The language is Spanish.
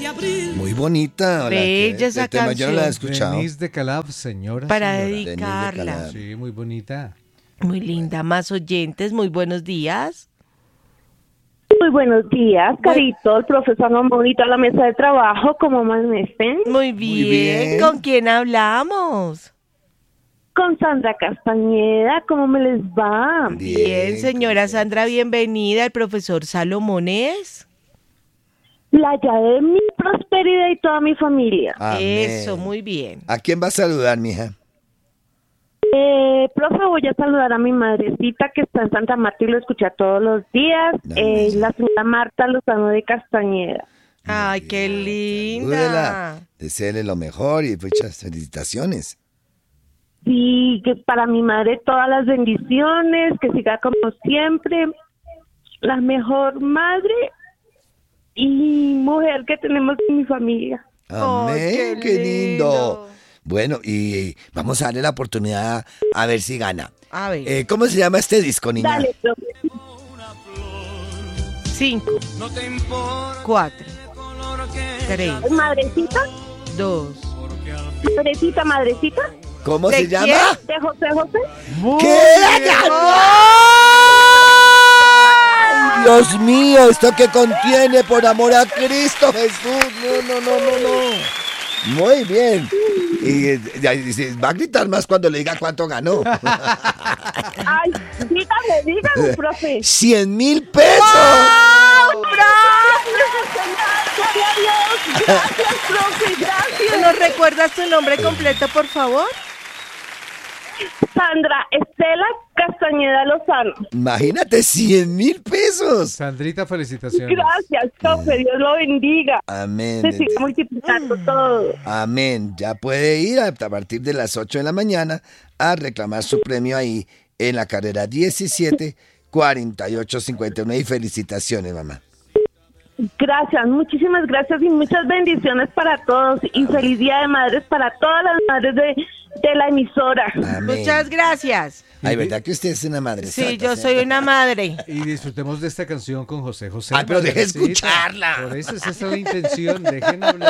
Muy bonita. Bella esa tema yo no la he canción. escuchado. Denise de Calaf, señora. Para señora. Denise de dedicarla. Calaf. Sí, muy bonita. Muy linda. Más oyentes, muy buenos días. Muy buenos días, Carito, el profesor Mamonito a la mesa de trabajo, ¿cómo amanecen? Muy bien. bien. ¿Con quién hablamos? Con Sandra Castañeda, ¿cómo me les va? Bien, señora Sandra, bienvenida. El profesor Salomón es. La llave de mi prosperidad y toda mi familia. Amén. Eso, muy bien. ¿A quién va a saludar, mija? Profe, voy a saludar a mi madrecita que está en Santa Marta y lo escucha todos los días, Amén. la señora Marta Lozano de Castañeda. Ay, qué linda. Salúdela. Deseele lo mejor y muchas felicitaciones. Y que para mi madre todas las bendiciones, que siga como siempre, la mejor madre y mujer que tenemos en mi familia. Amén, Ay, qué lindo. Bueno, y vamos a darle la oportunidad a ver si gana. A ver, ¿Cómo se llama este disco, niña? Dale, profe. 5, 4, 3, Madrecita, 2. madrecita, ¿Cómo ¿De se llama? quién? de José José. ¿Qué? Dios mío, esto que contiene por amor a Cristo Jesús. No. Muy bien. Y va a gritar más cuando le diga cuánto ganó. Ay, dígame, profe. 100,000 pesos. Gloria a Dios. Gracias, profe, gracias. ¿Nos recuerdas tu nombre completo, por favor? Sandra Estela Castañeda Lozano. Imagínate, 100,000 pesos. Sandrita, felicitaciones. Gracias, profe, Dios lo bendiga. Amén. Se siga multiplicando todo. Amén. Ya puede ir a partir de las 8 de la mañana a reclamar su premio ahí en la carrera 17 48 51. Y felicitaciones, mamá. Gracias, muchísimas gracias y muchas bendiciones para todos. Y feliz Día de Madres para todas las madres de la emisora. Amén. Muchas gracias. Ay, ¿verdad que usted es una madre? Sí, santa, yo soy santa? una madre. Y disfrutemos de esta canción con José José. Ay, pero deje Madrecita. escucharla. Por eso esa es la intención, dejen hablar.